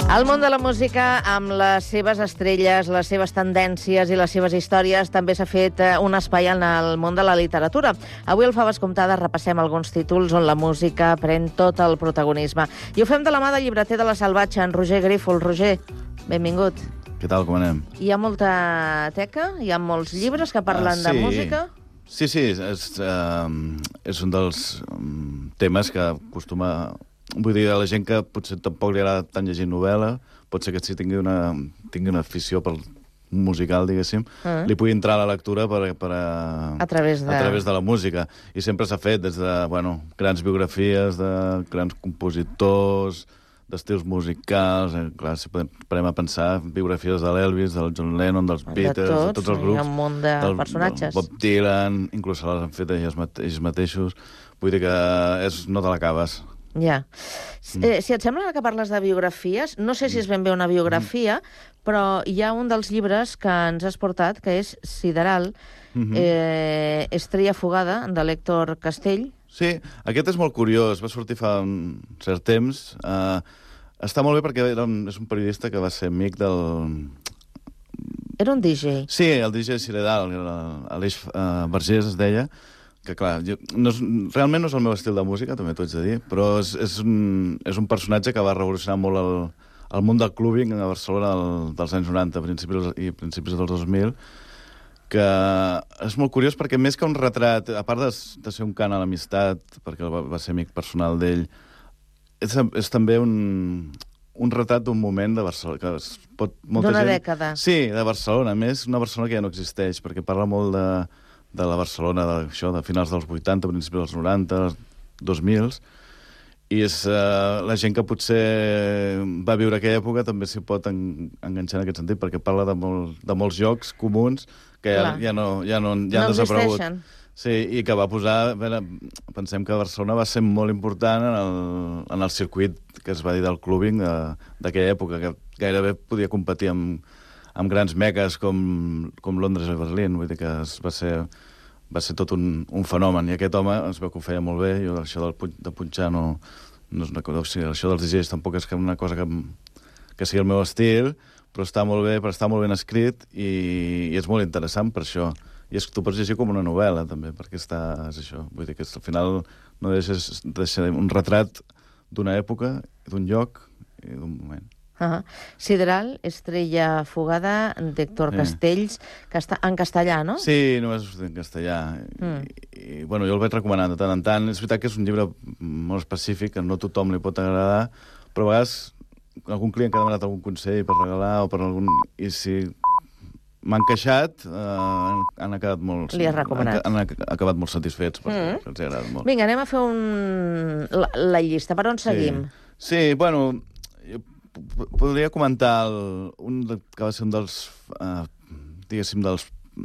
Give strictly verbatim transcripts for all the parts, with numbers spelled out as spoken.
El món de la música, amb les seves estrelles, les seves tendències i les seves històries, també s'ha fet un espai en el món de la literatura. Avui al Faves Comptades repassem alguns títols on la música pren tot el protagonisme. I ho fem de la mà del llibreter de La Salvatge, en Roger Grífol. Roger, benvingut. Què tal, com anem? Hi ha molta teca? Hi ha molts llibres que parlen ah, sí. de música? Sí, sí, és, uh, és un dels um, temes que acostuma... Vull dir, a la gent que potser tampoc li agrada tant llegir novel·la, pot ser que si tingui una, tingui una afició pel musical, diguéssim, uh-huh. li pugui entrar a la lectura per, per a, a, través de... a través de la música. I sempre s'ha fet des de, bueno, grans biografies de grans compositors, d'estils musicals, eh, clar, si podem, parem a pensar biografies de l'Elvis, del John Lennon, dels Beatles, de tots, de tots els grups. Hi ha un munt de del, personatges. Del Bob Dylan, inclús les han fet ells, mate ells mateixos. Vull dir que és, no te l'acabes. Ja. Eh, si et sembla que parles de biografies, no sé si és ben bé una biografia, però hi ha un dels llibres que ens has portat, que és Sideral, mm-hmm. eh, Estrella fugada, de l'Héctor Castell. Sí, aquest és molt curiós, va sortir fa un cert temps. Uh, està molt bé perquè era un, és un periodista que va ser amic del... Era un D J. Sí, el D J Sideral, Aleix uh, Vergés es deia, que clar, jo, no és, realment no és el meu estil de música, també t'ho haig de dir, però és, és, un, és un personatge que va revolucionar molt el, el món del clubbing a Barcelona del, dels anys noranta principis, i principis dels dos mil, que és molt curiós perquè més que un retrat, a part de, de ser un cant a l'amistat, perquè va, va ser amic personal d'ell, és, és també un, un retrat d'un moment de Barcelona. Que es pot, molta D'una gent... dècada. Sí, de Barcelona, a més una Barcelona que ja no existeix, perquè parla molt de... de la Barcelona, de, això, de finals dels vuitanta, principis dels noranta, dos mil, i és uh, la gent que potser va viure aquella època també s'hi pot en, enganxar en aquest sentit, perquè parla de, molt, de molts jocs comuns que ja, ja no, ja no, ja no han desaparegut. Existeixen. Sí, i que va posar... Veure, pensem que Barcelona va ser molt important en el, en el circuit que es va dir del clubbing d'aquella època, que gairebé podia competir amb amb grans meques com, com Londres i Berlín. Vull dir que es va ser, va ser tot un, un fenomen. I aquest home es veu que ho feia molt bé. Jo això del, de punxar no, no és una cosa... O sigui, això dels D Js tampoc és que una cosa que, que sigui el meu estil, però està molt bé, però està molt ben escrit i, i és molt interessant per això. I és que tu pots llegir com una novel·la, també, perquè està, és això. Vull dir que al final no deixes, deixes un retrat d'una època, d'un lloc i d'un moment. Uh-huh. Sideral, Estrella fugada, d'Héctor sí. Castells, que està en castellà, no? Sí, només en castellà. Mm. I, i, bueno, jo el vaig recomanant de tant en tant. És veritat que és un llibre molt específic, que no a tothom li pot agradar, però a vegades algun client que ha demanat algun consell per regalar o per algun... I si m'han queixat, eh, han acabat molt... Li has recomanat. Han, han acabat molt satisfets, perquè mm. els ha agradat molt. Vinga, anem a fer un... la, la llista. Per on seguim? Sí, sí bueno... Jo podria comentar el, un de, que va ser un dels, uh, diguéssim, dels,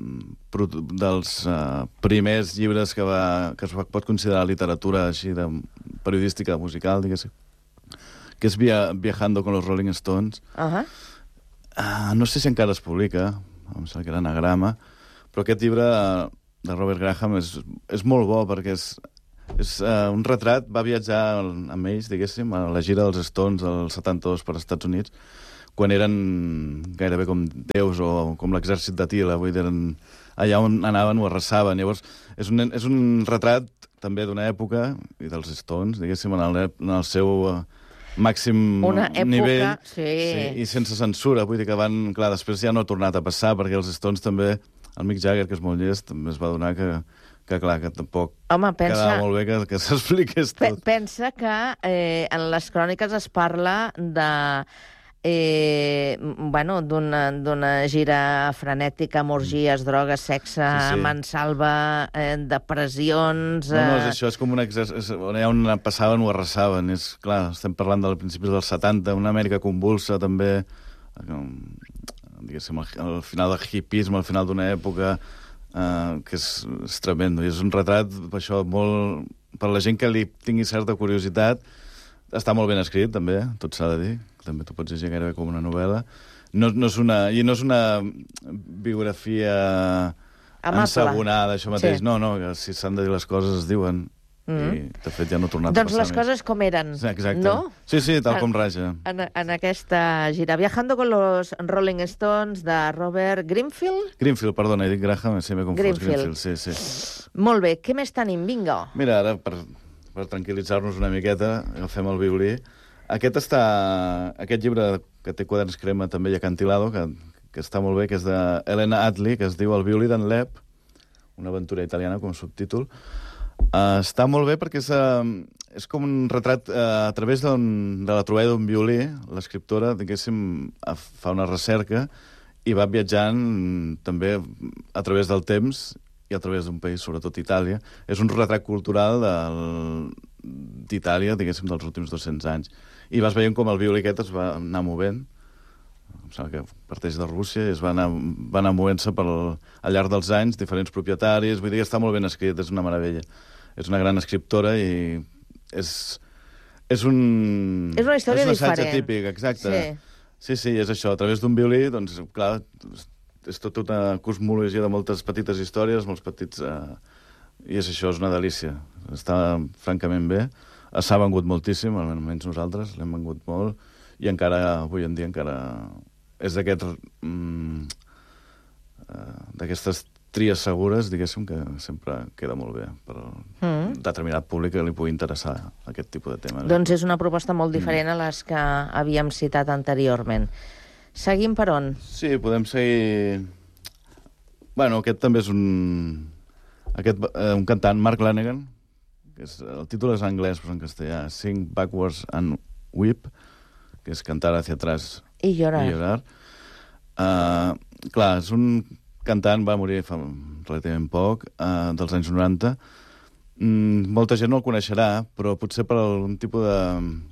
dels uh, primers llibres que, va, que es pot considerar literatura així de periodística musical, diguéssim, que és Via, Viajando con los Rolling Stones. Uh-huh. uh, no sé si encara es publica, em sembla que era anagrama, però aquest llibre uh, de Robert Graham és, és molt bo perquè és... És uh, un retrat, va viatjar amb ells, diguéssim, a la gira dels Stones del setanta-dos per als Estats Units, quan eren gairebé com déus o com l'exèrcit d'Atila, vull dir, eren allà on anaven ho arrasaven. Llavors, és un, és un retrat també d'una època, i dels Stones, diguéssim, en el, en el seu uh, màxim Una època, nivell, sí. sí, i sense censura, vull dir que van, clar, després ja no ha tornat a passar, perquè els Stones també, el Mick Jagger, que és molt llest, també es va donar que que clar, que tampoc Home, pensa, quedava molt bé que, que s'expliqués tot. Pe pensa que eh, en les cròniques es parla de... Eh, bueno, d'una gira frenètica, amb orgies, drogues, sexe, sí, sí. mansalva, eh, depressions... No, no, és això, és com un exercici... On on passaven ho arrasaven. És, clar, estem parlant del principis dels setanta, una Amèrica convulsa, també, diguéssim, al final del hippisme, al final d'una època... Uh, que és, és tremendo, i és un retrat això, molt, per la gent que li tingui certa curiositat. Està molt ben escrit, també, tot s'ha de dir, també tu pots llegir gairebé com una novel·la. No, no és una, i no és una biografia amable, ensabonada, això mateix. Sí. No, no, que si s'han de dir les coses es diuen. Mm. I, de fet, ja no ha tornat doncs a passar les coses com eren, sí, exacte. no? Sí, sí, tal com raja. En, en aquesta gira. Viajando con los Rolling Stones, de Robert Greenfield? Greenfield, perdona, he dit Graham, sí, m'he confós. Greenfield. Greenfield, sí, sí. Molt bé, què més tenim? Vinga. Mira, ara, per, per tranquil·litzar-nos una miqueta, agafem el violí. Aquest està... Aquest llibre, que té quaderns crema, també hi ha Cantilado, que, que està molt bé, que és de Elena Adli, que es diu El violí d'en Lep, una aventura italiana com a subtítol. Uh, està molt bé perquè és, uh, és com un retrat uh, a través de la trobada d'un violí. L'escriptora, diguéssim, fa una recerca i va viatjant també a través del temps i a través d'un país, sobretot Itàlia. És un retrat cultural d'Itàlia, diguéssim, dels últims dos-cents anys. I vas veient com el violí aquest es va anar movent. Em sembla que parteix de Rússia i es va anar, va anar movent-se per, al llarg dels anys, diferents propietaris. Vull dir que està molt ben escrit, és una meravella. És una gran escriptora i és, és un... És una història és un diferent. típic, exacte. Sí. sí, sí, és això. A través d'un violí, doncs, clar, és tota una cosmologia de moltes petites històries, molts petits... Eh, I és això, és una delícia. Està francament bé. S'ha vengut moltíssim, almenys nosaltres, l'hem vengut molt, i encara, avui en dia, encara és d'aquest... Mm, eh, d'aquestes tries segures, diguéssim, que sempre queda molt bé per mm. determinat públic que li pugui interessar aquest tipus de temes. Doncs és una proposta molt diferent mm. a les que havíem citat anteriorment. Seguim per on? Sí, podem seguir... Bueno, aquest també és un... Aquest, eh, un cantant, Mark Lanegan, que és, el títol és anglès, però en castellà, Sing Backwards and Weep, que és cantar hacia atrás i llorar. I llorar. Uh, clar, és un cantant, va morir fa relativament poc, uh, dels anys noranta. Mm, molta gent no el coneixerà, però potser per algun tipus de,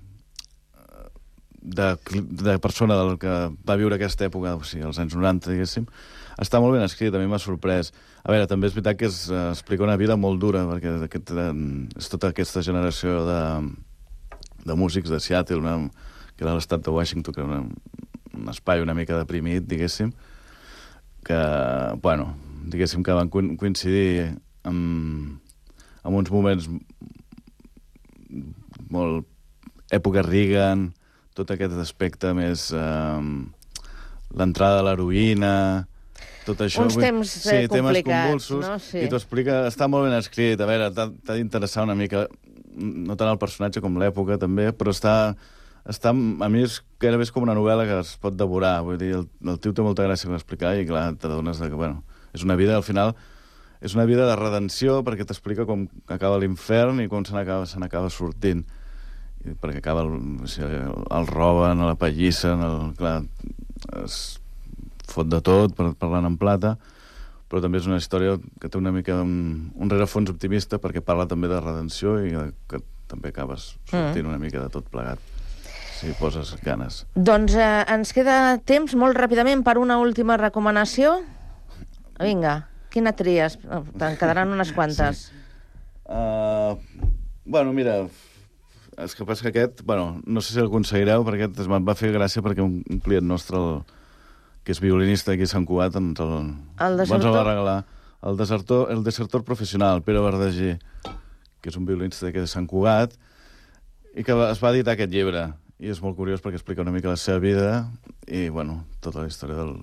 de, de persona del que va viure aquesta època, o sigui, als anys noranta, diguéssim, està molt ben escrit, a mi m'ha sorprès. A veure, també és veritat que es, uh, explica una vida molt dura, perquè aquest, uh, és tota aquesta generació de, de músics de Seattle, una, que era l'estat de Washington, que era una, un espai una mica deprimit, diguéssim, que, bueno, diguéssim que van coincidir amb, amb uns moments molt... època Reagan, tot aquest aspecte més... Eh, l'entrada de l'heroïna, tot això... Uns temps sí, eh, temes complicats, convulsos, no? Sí. I t'ho explica... Està molt ben escrit, a veure, t'ha d'interessar una mica, no tant el personatge com l'època, també, però està... Està, a mi és gairebé és com una novel·la que es pot devorar, vull dir, el, el tio té molta gràcia per explicar i clar, t'adones que, bueno, és una vida, al final, és una vida de redenció perquè t'explica com acaba l'infern i com se n'acaba se n'acaba sortint. I perquè acaba, el, o sigui, el, el roben, la pallissen, el, clar, es fot de tot per, parlant en plata, però també és una història que té una mica un, un rerefons optimista perquè parla també de redenció i que també acabes sortint mm. una mica de tot plegat. Si poses ganes. Doncs eh, ens queda temps molt ràpidament per una última recomanació. Vinga, quina tries? Te'n quedaran unes quantes. Sí. Uh, bueno, mira, és que passa que aquest, bueno, no sé si el aconseguireu, perquè aquest em va fer gràcia perquè un, un client nostre, el, que és violinista aquí a Sant Cugat, ens el, el desertor? Ens el va regalar. El desertor, el desertor professional, Pere Verdagí, que és un violinista d'aquí de Sant Cugat, i que es va editar aquest llibre. I és molt curiós perquè explica una mica la seva vida i, bueno, tota la història del,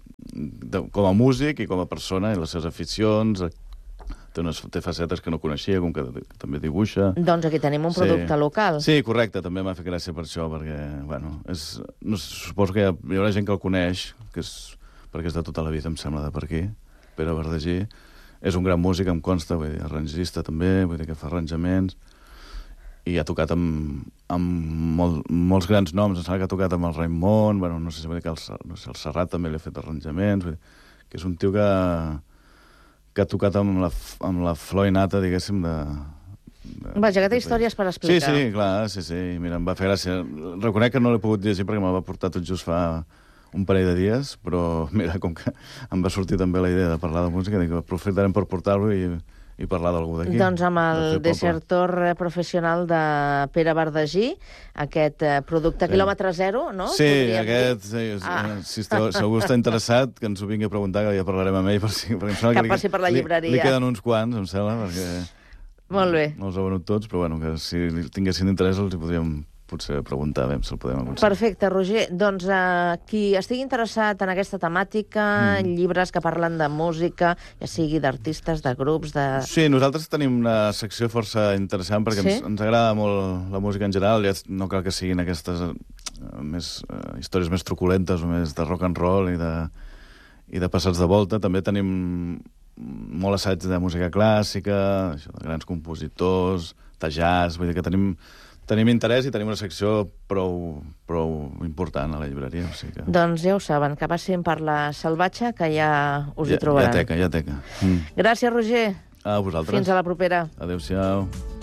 de, com a músic i com a persona i les seves aficions. Té unes té facetes que no coneixia, com que, que també dibuixa. Doncs aquí tenim un producte sí. local. Sí, correcte, també m'ha fet gràcia per això, perquè, bueno, és, no, suposo que hi, ha, hi haurà gent que el coneix, que és, perquè és de tota la vida, em sembla, de per aquí, Pere Verdagí. És un gran músic, em consta, vull dir, arrangista també, vull dir que fa arranjaments, i ha tocat amb, amb molt, molts grans noms. Em sembla que ha tocat amb el Raimon, bueno, no sé si, que el, no sé, el Serrat també li ha fet arranjaments, vull dir, que és un tio que, que ha tocat amb la, amb la flor innata, diguéssim, de... de Vaja, que té històries per explicar. Sí, sí, clar, sí, sí. Mira, em va fer gràcia. Reconec que no l'he pogut llegir perquè me'l va portar tot just fa un parell de dies, però mira, com que em va sortir també la idea de parlar de música, dic, aprofitarem per portar-lo i... i parlar d'algú d'aquí. Doncs amb el desertor professional de Pere Verdagí, aquest producte sí. quilòmetre zero, no? Sí, podríem aquest, sí, ah. si, esteu, si algú està interessat, que ens ho vingui a preguntar, que ja parlarem amb ell, per si, perquè em sembla que, que passi per la llibreria. Li, li queden uns quants, em sembla, perquè Molt bé. No els he venut tots, però bueno, que si tinguessin interès els hi podríem potser preguntar, a veure si el podem aconseguir. Perfecte, Roger. Doncs uh, qui estigui interessat en aquesta temàtica, mm. llibres que parlen de música, ja sigui d'artistes, de grups, de... Sí, nosaltres tenim una secció força interessant perquè sí? ens, ens agrada molt la música en general, ja no cal que siguin aquestes uh, més, uh, històries més truculentes o més de rock and roll i de, i de passats de volta. També tenim molt assaig de música clàssica, això, de grans compositors, de jazz, vull dir que tenim... Tenim interès i tenim una secció prou, prou important a la llibreria. O sigui que... Doncs ja ho saben, que passin per la Salvatge, que ja us hi ja, trobaran. Ja teca, ja teca. Mm. Gràcies, Roger. A vosaltres. Fins a la propera. Adéu-siau.